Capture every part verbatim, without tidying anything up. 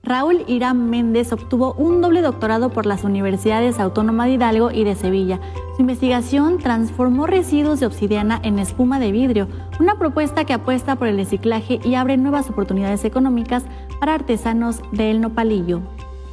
Raúl Irán Méndez obtuvo un doble doctorado por las Universidades Autónoma de Hidalgo y de Sevilla. Su investigación transformó residuos de obsidiana en espuma de vidrio, una propuesta que apuesta por el reciclaje y abre nuevas oportunidades económicas para artesanos del nopalillo.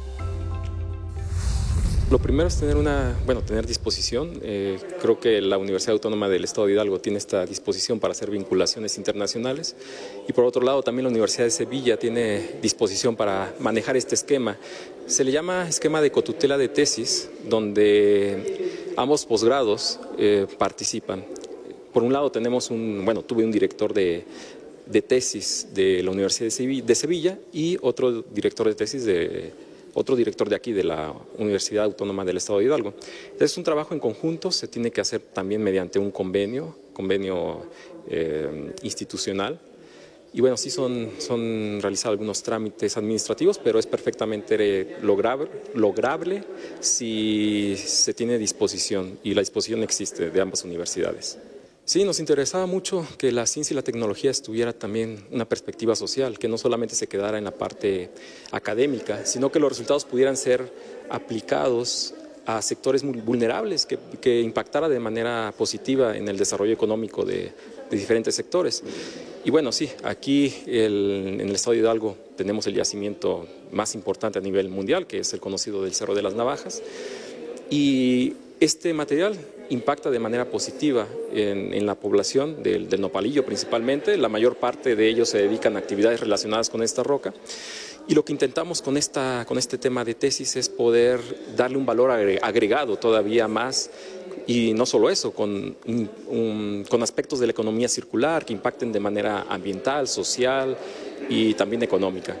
Lo primero es tener una, bueno, tener disposición. Eh, creo que la Universidad Autónoma del Estado de Hidalgo tiene esta disposición para hacer vinculaciones internacionales y por otro lado también la Universidad de Sevilla tiene disposición para manejar este esquema. Se le llama esquema de cotutela de tesis, donde ambos posgrados eh, participan. Por un lado tenemos un, bueno, tuve un director de, de tesis de la Universidad de Sevilla, de Sevilla y otro director de tesis de otro director de aquí, de la Universidad Autónoma del Estado de Hidalgo. Es un trabajo en conjunto, se tiene que hacer también mediante un convenio, convenio eh, institucional. Y bueno, sí son, son realizados algunos trámites administrativos, pero es perfectamente lograble, lograble si se tiene disposición, y la disposición existe de ambas universidades. Sí, nos interesaba mucho que la ciencia y la tecnología estuviera también una perspectiva social, que no solamente se quedara en la parte académica, sino que los resultados pudieran ser aplicados a sectores muy vulnerables, que, que impactara de manera positiva en el desarrollo económico de, de diferentes sectores. Y bueno, sí, aquí el, en el Estado de Hidalgo tenemos el yacimiento más importante a nivel mundial, que es el conocido del Cerro de las Navajas, y este material impacta de manera positiva en, en la población del, del nopalillo principalmente. La mayor parte de ellos se dedican a actividades relacionadas con esta roca. Y lo que intentamos con, esta, con este tema de tesis es poder darle un valor agregado todavía más, y no solo eso, con, un, un, con aspectos de la economía circular que impacten de manera ambiental, social y también económica.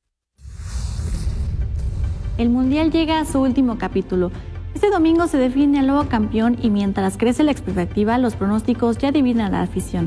El Mundial llega a su último capítulo. Este domingo se define el nuevo campeón y mientras crece la expectativa, los pronósticos ya adivinan a la afición.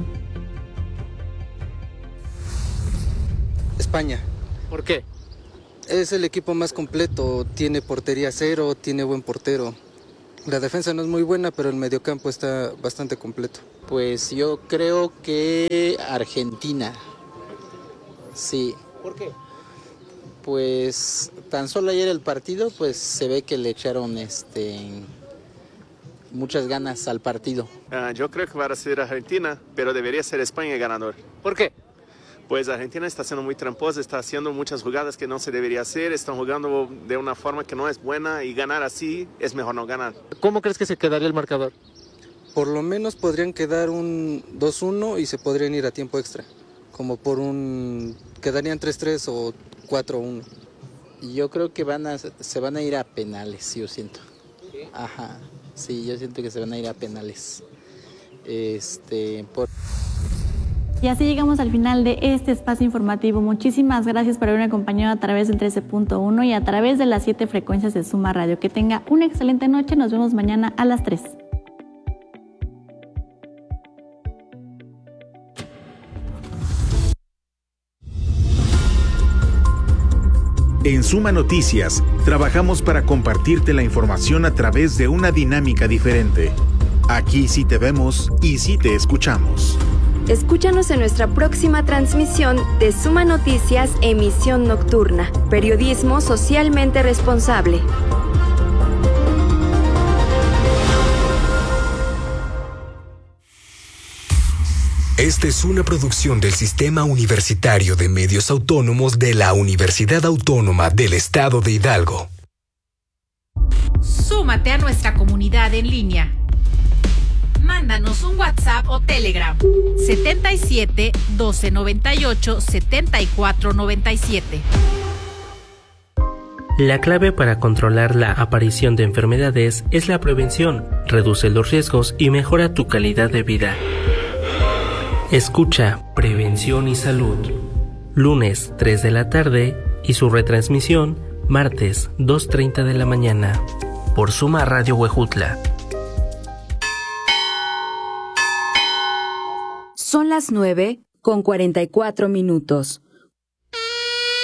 España. ¿Por qué? Es el equipo más completo, tiene portería cero, tiene buen portero. La defensa no es muy buena, pero el mediocampo está bastante completo. Pues yo creo que Argentina. Sí. ¿Por qué? Pues tan solo ayer el partido, pues se ve que le echaron este muchas ganas al partido. Uh, yo creo que va a ser Argentina, pero debería ser España el ganador. ¿Por qué? Pues Argentina está siendo muy tramposa, está haciendo muchas jugadas que no se debería hacer, están jugando de una forma que no es buena y ganar así es mejor no ganar. ¿Cómo crees que se quedaría el marcador? Por lo menos podrían quedar un dos uno y se podrían ir a tiempo extra. Como por un... quedarían tres tres o cuatro uno. Yo creo que van a, se van a ir a penales, yo siento. ¿Sí? Ajá, sí, yo siento que se van a ir a penales. Este, por... Y así llegamos al final de este espacio informativo. Muchísimas gracias por haberme acompañado a través del trece punto uno y a través de las siete frecuencias de Suma Radio. Que tenga una excelente noche. Nos vemos mañana a las tres. En Suma Noticias, trabajamos para compartirte la información a través de una dinámica diferente. Aquí sí te vemos y sí te escuchamos. Escúchanos en nuestra próxima transmisión de Suma Noticias, emisión nocturna. Periodismo socialmente responsable. Esta es una producción del Sistema Universitario de Medios Autónomos de la Universidad Autónoma del Estado de Hidalgo. Súmate a nuestra comunidad en línea. Mándanos un WhatsApp o Telegram setenta y siete, doce noventa y ocho, setenta y cuatro noventa y siete. La clave para controlar la aparición de enfermedades es la prevención. Reduce los riesgos y mejora tu calidad de vida. Escucha Prevención y Salud. Lunes tres de la tarde y su retransmisión martes dos treinta de la mañana. Por Suma Radio Huejutla. Son las nueve con cuarenta y cuatro minutos.